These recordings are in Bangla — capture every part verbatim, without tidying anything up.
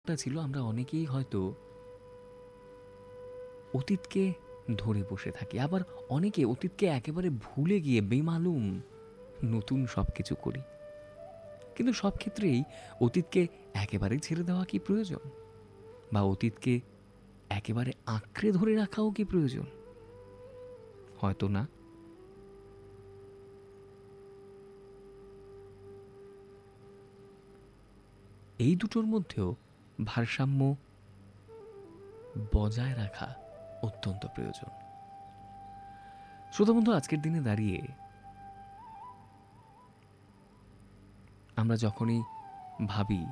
টা ছিল আমরা অনেকেই হয়তো অতীতকে ধরে বসে থাকি, আবার অনেকে অতীতকে একেবারে ভুলে গিয়ে বেমালুম নতুন সব কিছু করি। কিন্তু সব ক্ষেত্রেই অতীতকে একেবারে ছেড়ে দেওয়া কি প্রয়োজন, বা অতীতকে একেবারে আঁকড়ে ধরে রাখাও কি প্রয়োজন? হয়তো না। এই দুটোর মধ্যেও ভারসাম্য বজায় রাখা অত্যন্ত প্রয়োজন। শ্রোতা বন্ধু, আজকের দিনে দাঁড়িয়ে আমরা যখনই ভাবি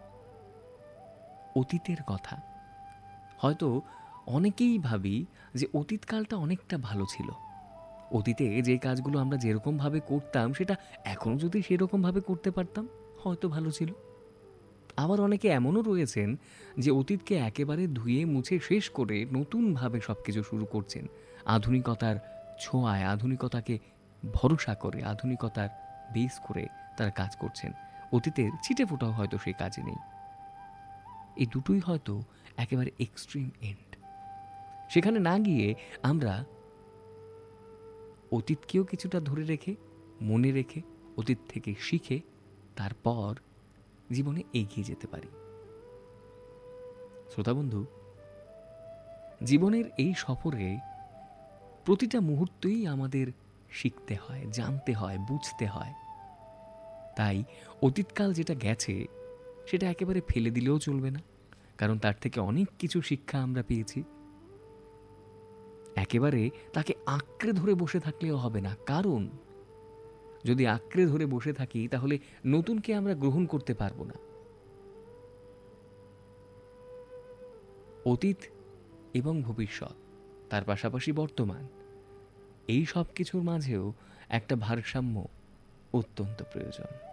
অতীতের কথা, হয়তো অনেকেই ভাবি যে অতীতকালটা অনেকটা ভালো ছিল। অতীতে যে কাজগুলো আমরা যেরকমভাবে করতাম সেটা এখনও যদি সেরকমভাবে করতে পারতাম হয়তো ভালো ছিল। আবার অনেকে এমনও রয়েছেন যে অতীতকে একেবারে ধুয়ে মুছে শেষ করে নতুনভাবে সব কিছু শুরু করছেন, আধুনিকতার ছোঁয়ায়, আধুনিকতাকে ভরসা করে, আধুনিকতার বেস করে তারা কাজ করছেন। অতীতের ছিটে ফোটাও হয়তো সেই কাজে নেই। এই দুটোই হয়তো একেবারে এক্সট্রিম এন্ড। সেখানে না গিয়ে আমরা অতীতকেও কিছুটা ধরে রেখে, মনে রেখে, অতীত থেকে শিখে তারপর জীবনে এগিয়ে যেতে পারি। শ্রোতা বন্ধু, জীবনের এই সফরে প্রতিটা মুহূর্তেই আমাদের শিখতে হয়, জানতে হয়, বুঝতে হয়। তাই অতীতকাল যেটা গেছে সেটা একেবারে ফেলে দিলেও চলবে না, কারণ তার থেকে অনেক কিছু শিক্ষা আমরা পেয়েছি। একেবারে তাকে আঁকড়ে ধরে বসে থাকলেও হবে না, কারণ যদি আঁকড়ে ধরে বসে থাকি তাহলে নতুনকে আমরা গ্রহণ করতে পারবো না। অতীত এবং ভবিষ্যৎ, তার পাশাপাশি বর্তমান, এই সব কিছুর মাঝেও একটা ভারসাম্য অত্যন্ত প্রয়োজন।